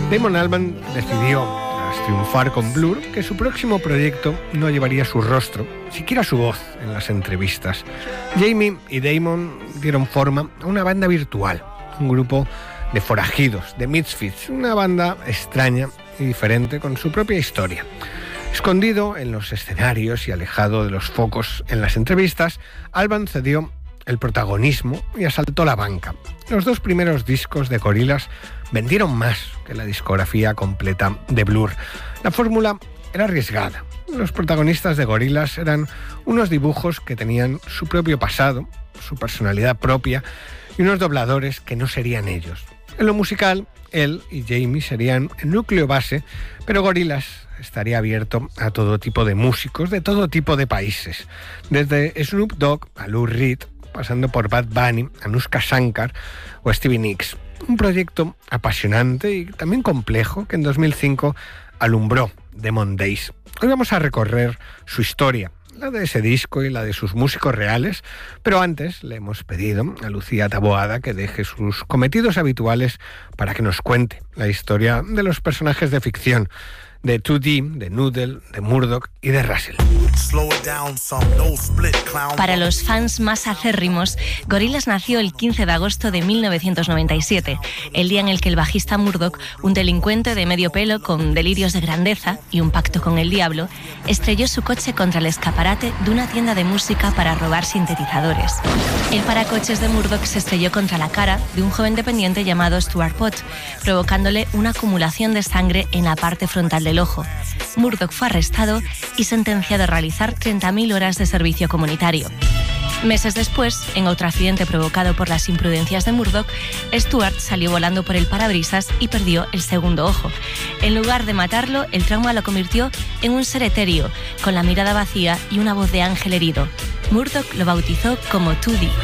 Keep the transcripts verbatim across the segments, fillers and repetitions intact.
Damon Albarn decidió, tras triunfar con Blur, que su próximo proyecto no llevaría su rostro, siquiera su voz, en las entrevistas. Jamie y Damon dieron forma a una banda virtual, un grupo de forajidos, de misfits, una banda extraña y diferente con su propia historia. Escondido en los escenarios y alejado de los focos en las entrevistas, Albarn cedió el protagonismo y asaltó la banca. Los dos primeros discos de Gorillaz vendieron más que la discografía completa de Blur. La fórmula era arriesgada. Los protagonistas de Gorillaz eran unos dibujos que tenían su propio pasado, su personalidad propia y unos dobladores que no serían ellos. En lo musical, él y Jamie serían el núcleo base, pero Gorillaz estaría abierto a todo tipo de músicos de todo tipo de países, desde Snoop Dogg a Lou Reed, pasando por Bad Bunny, Anushka Shankar o Stevie Nicks. Un proyecto apasionante y también complejo que en dos mil cinco alumbró Demon Days. Hoy vamos a recorrer su historia, la de ese disco y la de sus músicos reales, pero antes le hemos pedido a Lucía Taboada que deje sus cometidos habituales para que nos cuente la historia de los personajes de ficción, de two D, de Noodle, de Murdoch y de Russell. Para los fans más acérrimos, Gorillaz nació el quince de agosto de mil novecientos noventa y siete, el día en el que el bajista Murdoch, un delincuente de medio pelo con delirios de grandeza y un pacto con el diablo, estrelló su coche contra el escaparate de una tienda de música para robar sintetizadores. El paracoches de Murdoch se estrelló contra la cara de un joven dependiente llamado Stuart Pott, provocándole una acumulación de sangre en la parte frontal del ojo. Murdoch fue arrestado y sentenciado a realizar treinta mil horas de servicio comunitario. Meses después, en otro accidente provocado por las imprudencias de Murdoch, Stuart salió volando por el parabrisas y perdió el segundo ojo. En lugar de matarlo, el trauma lo convirtió en un ser etéreo, con la mirada vacía y una voz de ángel herido. Murdoch lo bautizó como two D.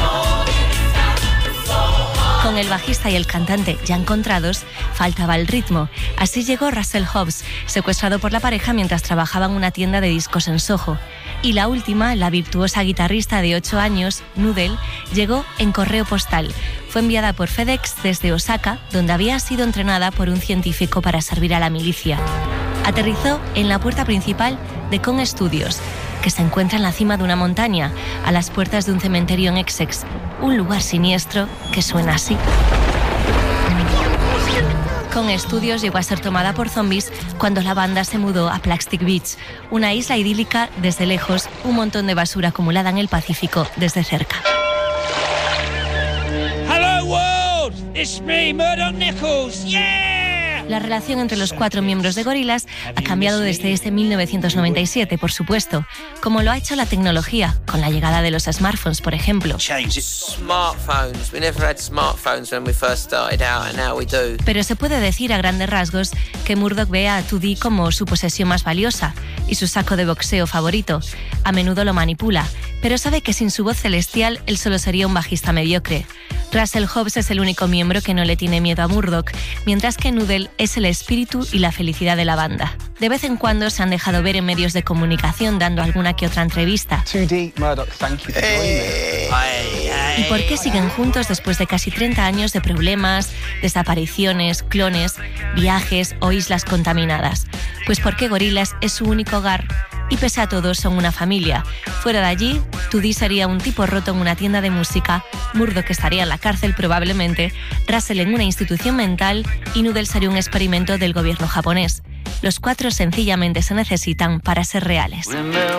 Con el bajista y el cantante ya encontrados, faltaba el ritmo. Así llegó Russell Hobbs, secuestrado por la pareja mientras trabajaba en una tienda de discos en Soho. Y la última, la virtuosa guitarrista de ocho años, Noodle, llegó en correo postal. Fue enviada por FedEx desde Osaka, donde había sido entrenada por un científico para servir a la milicia. Aterrizó en la puerta principal de Kong Studios, que se encuentra en la cima de una montaña, a las puertas de un cementerio en Essex, un lugar siniestro que suena así. Kong Studios llegó a ser tomada por zombies cuando la banda se mudó a Plastic Beach, una isla idílica desde lejos, un montón de basura acumulada en el Pacífico desde cerca. Hello world, it's me, Murdoch Nichols, yeah! La relación entre los cuatro miembros de Gorillaz ha cambiado desde ese mil novecientos noventa y siete, por supuesto, como lo ha hecho la tecnología, con la llegada de los smartphones, por ejemplo. Pero se puede decir a grandes rasgos que Murdoch ve a two D como su posesión más valiosa y su saco de boxeo favorito. A menudo lo manipula, pero sabe que sin su voz celestial él solo sería un bajista mediocre. Russell Hobbs es el único miembro que no le tiene miedo a Murdoch, mientras que Noodle es el espíritu y la felicidad de la banda. De vez en cuando se han dejado ver en medios de comunicación dando alguna que otra entrevista. two D, Murdoch, thank you for joining me. ¿Y por qué siguen juntos después de casi treinta años de problemas, desapariciones, clones, viajes o islas contaminadas? Pues porque Gorillaz es su único hogar y pese a todo son una familia. Fuera de allí, two D sería un tipo roto en una tienda de música, Murdoch estaría en la cárcel probablemente, Russell en una institución mental y Noodle sería un experimento del gobierno japonés. Los cuatro sencillamente se necesitan para ser reales.